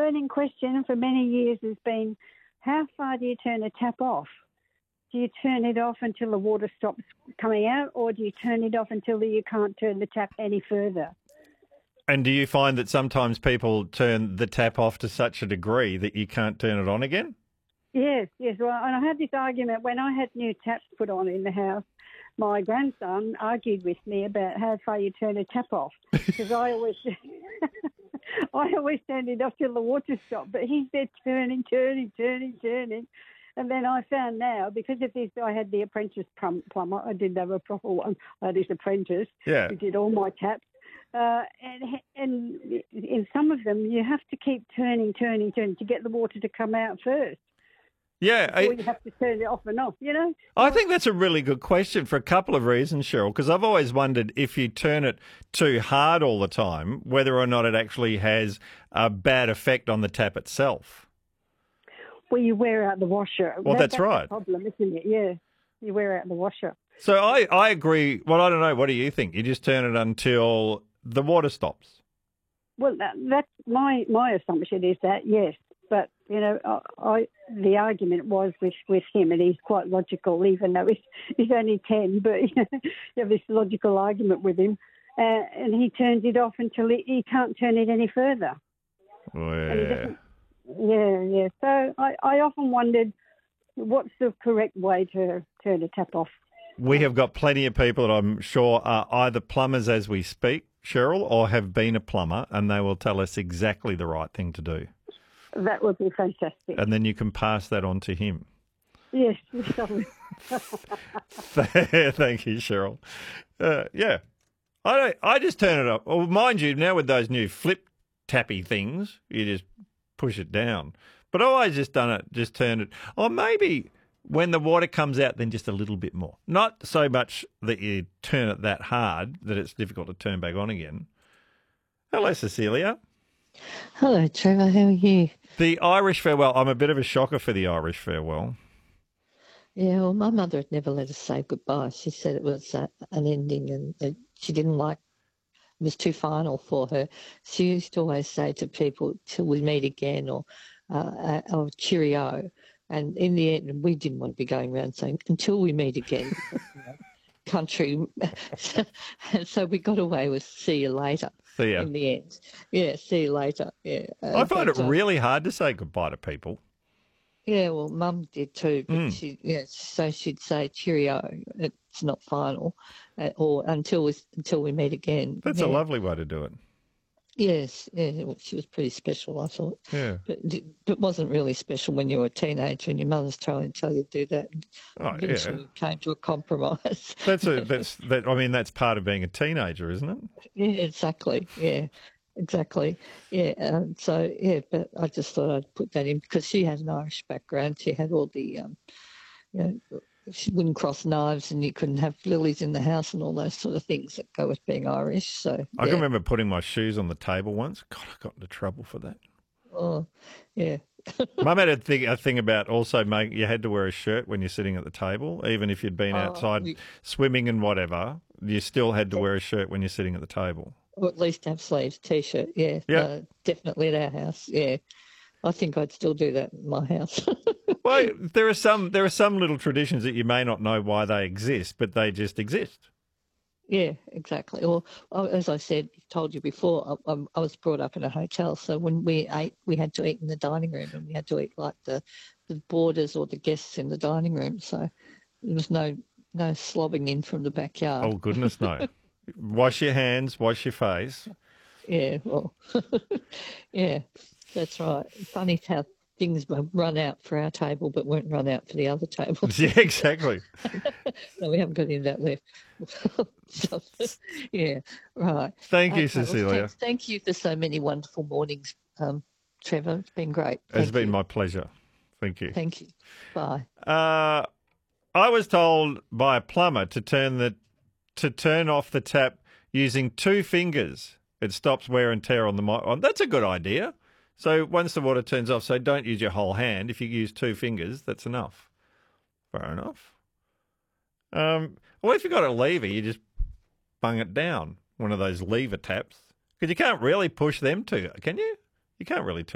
burning question for many years has been, how far do you turn a tap off? Do you turn it off until the water stops coming out, or do you turn it off until you can't turn the tap any further? And do you find that sometimes people turn the tap off to such a degree that you can't turn it on again? Yes. Well, and I had this argument when I had new taps put on in the house. My grandson argued with me about how far you turn a tap off, because I always turned it off till the water stopped, but he said turning. And then I found now, because of this, I had the apprentice plumber. I didn't have a proper one. I had his apprentice who did all my taps. And in some of them, you have to keep turning to get the water to come out first. Yeah. Or you have to turn it off and off, you know? I think that's a really good question for a couple of reasons, Cheryl, because I've always wondered if you turn it too hard all the time, whether or not it actually has a bad effect on the tap itself. Well, you wear out the washer. Well, that's right. The problem, isn't it? Yeah, you wear out the washer. So I agree. Well, I don't know. What do you think? You just turn it until the water stops? Well, that's my assumption is that, yes. But, you know, the argument was with him, and he's quite logical, even though he's only 10, but you know, you have this logical argument with him, and he turns it off until he can't turn it any further. Yeah. So I often wondered, what's the correct way to turn a tap off? We have got plenty of people that I'm sure are either plumbers as we speak, Cheryl, or have been a plumber, and they will tell us exactly the right thing to do. That would be fantastic. And then you can pass that on to him. Yes. Thank you, Cheryl. Yeah. I just turn it up. Well, mind you, now with those new flip tappy things, you just push it down. But I always just turn it. Or maybe when the water comes out, then just a little bit more. Not so much that you turn it that hard that it's difficult to turn back on again. Hello, Cecilia. Hello, Trevor. How are you? The Irish farewell. I'm a bit of a shocker for the Irish farewell. Yeah, well, my mother had never let us say goodbye. She said it was an ending, and she didn't like it was too final for her. She used to always say to people, "Till we meet again," or "Cheerio." And in the end, we didn't want to be going around saying "Until we meet again." Country. So we got away with "See you later." See ya. In the end. Yeah, see you later. Yeah. I find it really hard to say goodbye to people. Yeah, well, Mum did too. But so she'd say cheerio. It's not final, or until we meet again. That's a lovely way to do it. Yes, yeah, she was pretty special, I thought. Yeah. But it wasn't really special when you were a teenager and your mother's trying to tell you to do that. Eventually you came to a compromise. That's part of being a teenager, isn't it? Yeah, exactly. Yeah, exactly. Yeah. But I just thought I'd put that in because she has an Irish background. She had all the, she wouldn't cross knives and you couldn't have lilies in the house and all those sort of things that go with being Irish. So I can remember putting my shoes on the table once. God, I got into trouble for that. Oh, yeah. Mum had a thing about also you had to wear a shirt when you're sitting at the table, even if you'd been outside swimming and whatever. You still had to wear a shirt when you're sitting at the table. Or at least have sleeves, T-shirt. Yeah, definitely at our house. Yeah, I think I'd still do that in my house. Well, there are some little traditions that you may not know why they exist, but they just exist. Yeah, exactly. Or as I told you before, I was brought up in a hotel, so when we ate, we had to eat in the dining room, and we had to eat like the boarders or the guests in the dining room. So there was no slobbing in from the backyard. Oh goodness, no! Wash your hands, wash your face. Yeah, well, yeah, that's right. Funny how things run out for our table but won't run out for the other tables. Yeah, exactly. No, we haven't got any of that left. Yeah, right. Thank you, Cecilia. Well, thank you for so many wonderful mornings, Trevor. It's been great. It's been my pleasure. Thank you. Thank you. Bye. I was told by a plumber to turn off the tap using 2 fingers. It stops wear and tear on the mic. That's a good idea. So once the water turns off, so don't use your whole hand. If you use 2 fingers, that's enough. Fair enough. Well, if you've got a lever, you just bung it down, one of those lever taps. Because you can't really push them to, can you? You can't really turn